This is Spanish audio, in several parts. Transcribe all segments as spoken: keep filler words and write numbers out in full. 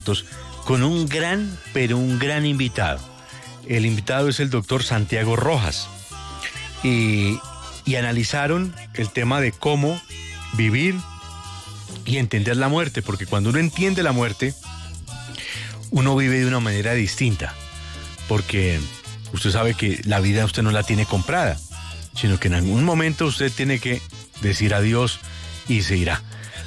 con un gran, pero un gran invitado. El invitado es el doctor Santiago Rojas. Y, y analizaron el tema de cómo vivir y entender la muerte, porque cuando uno entiende la muerte, uno vive de una manera distinta, porque usted sabe que la vida usted no la tiene comprada, sino que en algún momento usted tiene que decir adiós y se irá,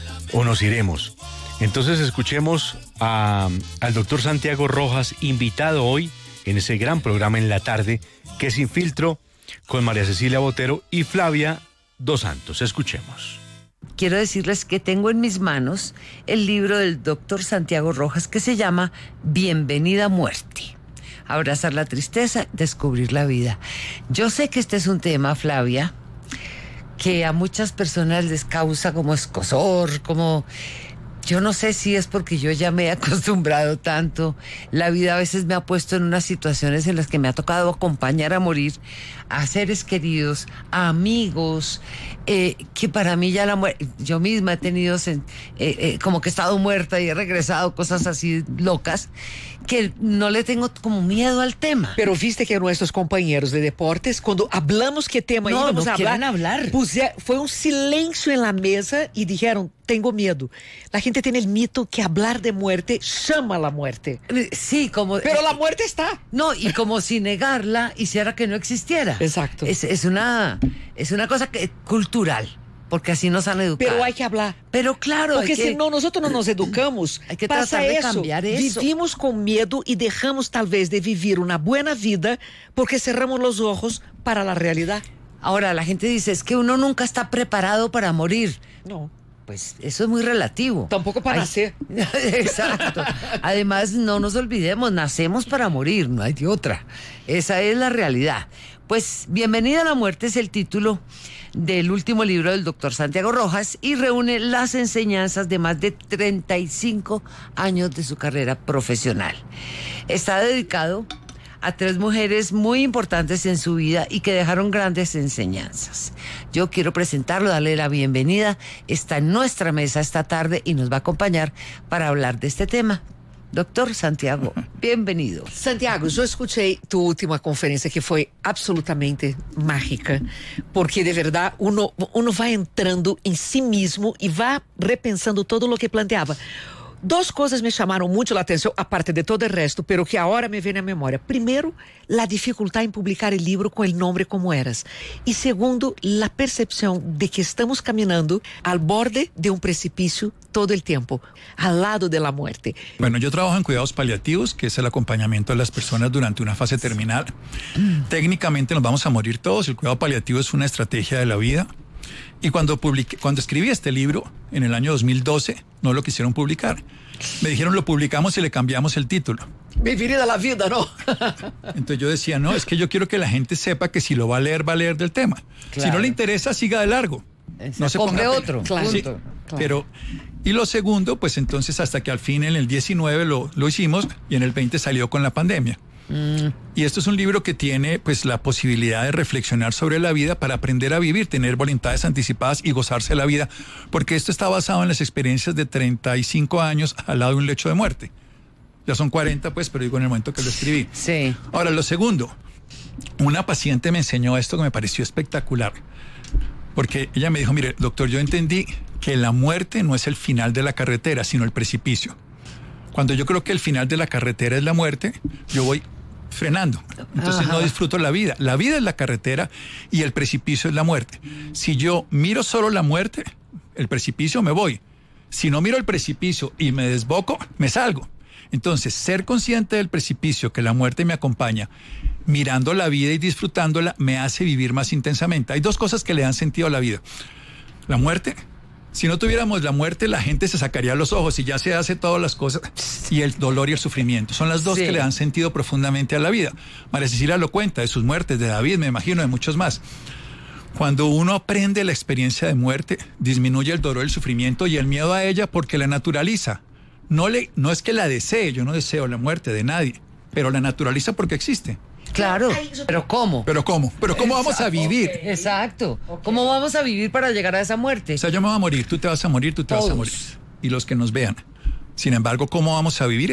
o nos iremos. Entonces escuchemos a, al doctor Santiago Rojas, invitado hoy en ese gran programa en la tarde, que es Sin Filtro, con María Cecilia Botero y Flavia Dos Santos. Escuchemos. Quiero decirles que tengo en mis manos el libro del doctor Santiago Rojas que se llama Bienvenida Muerte. Abrazar la tristeza, descubrir la vida. Yo sé que este es un tema, Flavia, que a muchas personas les causa como escozor, como... Yo no sé si es porque yo ya me he acostumbrado tanto. La vida a veces me ha puesto en unas situaciones en las que me ha tocado acompañar a morir a seres queridos, a amigos, eh, que para mí ya la muerte, yo misma he tenido eh, eh, como que he estado muerta y he regresado, cosas así locas, que no le tengo como miedo al tema. Pero viste que nuestros compañeros de deportes, cuando hablamos qué tema no, íbamos no a hablar, hablar. Puse, fue un silencio en la mesa y dijeron, tengo miedo. La gente tiene el mito que hablar de muerte llama a la muerte. Sí, como... Pero la muerte está. No, y como si negarla hiciera que no existiera. Exacto. Es, es, una, es una cosa que, cultural, porque así nos han educado. Pero hay que hablar. Pero claro, porque que, si no, nosotros no nos educamos. Hay que pasa tratar de eso. cambiar eso. Vivimos con miedo y dejamos tal vez de vivir una buena vida porque cerramos los ojos para la realidad. Ahora, la gente dice, es que uno nunca está preparado para morir. No. Pues eso es muy relativo. Tampoco para Ay, nacer. Exacto. Además, no nos olvidemos, nacemos para morir, no hay de otra. Esa es la realidad. Pues Bienvenida a la Muerte es el título del último libro del doctor Santiago Rojas y reúne las enseñanzas de más de treinta y cinco años de su carrera profesional. Está dedicado a tres mujeres muy importantes en su vida y que dejaron grandes enseñanzas. Yo quiero presentarlo, darle la bienvenida. Está en nuestra mesa esta tarde y nos va a acompañar para hablar de este tema. Doctor Santiago, bienvenido. Santiago, yo escuché tu última conferencia que fue absolutamente mágica, porque de verdad uno, uno va entrando en sí mismo y va repensando todo lo que planteaba. Dos cosas me chamaram muito a atenção, aparte de todo o resto, pero que agora me vem na memória. Primeiro, a dificuldade em publicar o livro com o nome como eras. E segundo, a percepção de que estamos caminhando al borde de um precipício todo el tiempo, al lado de la muerte. Bueno, yo trabajo en cuidados paliativos, que es el acompañamiento de las personas durante una fase terminal. Mm. Técnicamente nos vamos a morir todos. El cuidado paliativo es una estrategia de la vida. Y cuando, publiqué, cuando escribí este libro, en el año dos mil doce, no lo quisieron publicar. Me dijeron, lo publicamos y le cambiamos el título. Bienvenida a la vida, ¿no? Entonces yo decía, no, es que yo quiero que la gente sepa que si lo va a leer, va a leer del tema. Claro. Si no le interesa, siga de largo. Esa, no se ponga otro. Claro. Sí, claro. Pero, y lo segundo, pues entonces hasta que al fin en el diecinueve lo, lo hicimos y en el veinte salió con la pandemia. Mm. Y esto es un libro que tiene pues la posibilidad de reflexionar sobre la vida para aprender a vivir, tener voluntades anticipadas y gozarse la vida, porque esto está basado en las experiencias de treinta y cinco años al lado de un lecho de muerte. Ya son cuarenta pues, pero digo en el momento que lo escribí. Sí. Ahora, lo segundo, una paciente me enseñó esto que me pareció espectacular, porque ella me dijo, mire, doctor, yo entendí que la muerte no es el final de la carretera, sino el precipicio. Cuando yo creo que el final de la carretera es la muerte, yo voy frenando. Entonces Ajá. no disfruto la vida. La vida es la carretera y el precipicio es la muerte. Si yo miro solo la muerte, el precipicio, me voy. Si no miro el precipicio y me desboco, me salgo. Entonces, ser consciente del precipicio, que la muerte me acompaña, mirando la vida y disfrutándola, me hace vivir más intensamente. Hay dos cosas que le dan sentido a la vida. La muerte. Si no tuviéramos la muerte, la gente se sacaría los ojos y ya se hace todas las cosas, y el dolor y el sufrimiento. Son las dos sí. que le dan sentido profundamente a la vida. María Cecilia lo cuenta, de sus muertes, de David, me imagino, de muchos más. Cuando uno aprende la experiencia de muerte, disminuye el dolor, el sufrimiento y el miedo a ella porque la naturaliza. No, le, no es que la desee, yo no deseo la muerte de nadie, pero la naturaliza porque existe. Claro, pero ¿cómo? Pero ¿cómo? Pero ¿cómo Exacto. vamos a vivir? Exacto. ¿Cómo vamos a vivir para llegar a esa muerte? O sea, yo me voy a morir, tú te vas a morir, tú te Todos. vas a morir. Y los que nos vean. Sin embargo, ¿cómo vamos a vivir?